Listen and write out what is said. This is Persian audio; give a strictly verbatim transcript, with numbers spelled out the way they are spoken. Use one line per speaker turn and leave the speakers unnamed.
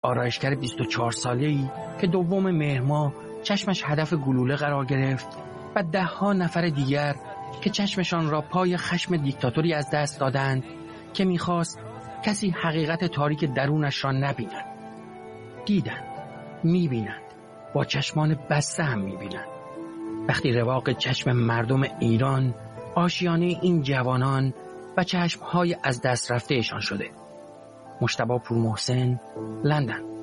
آرایشگر بیست و چهار ساله‌ای که دوم مهر ماه چشمش هدف گلوله قرار گرفت و ده ها نفر دیگر که چشمشان را پای خشم دیکتاتوری از دست دادند که می‌خواست کسی حقیقت تاریک درونش را نبیند. دیدند، می‌بینند، با چشمان بسته هم می‌بینند. وقتی رواق چشم مردم ایران آشیانه این جوانان و چشمهای از دست رفتهشان شده. مجتبی پورمحسن، لندن.